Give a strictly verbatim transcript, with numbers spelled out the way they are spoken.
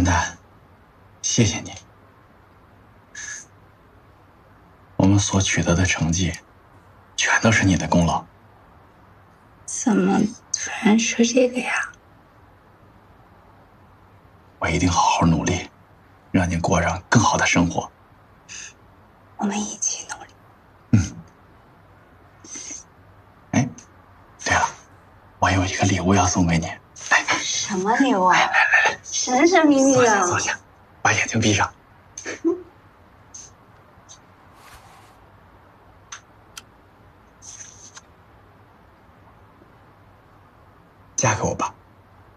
丹丹，谢谢你。我们所取得的成绩，全都是你的功劳。 怎么突然说这个呀？ 我一定好好努力，让你过上更好的生活。 我们一起努力。 嗯。哎，对了，我有一个礼物要送给你。来， 什么礼物啊？ 来来来， 神神秘秘坐下的。 坐下，把眼睛闭上。嫁给我吧。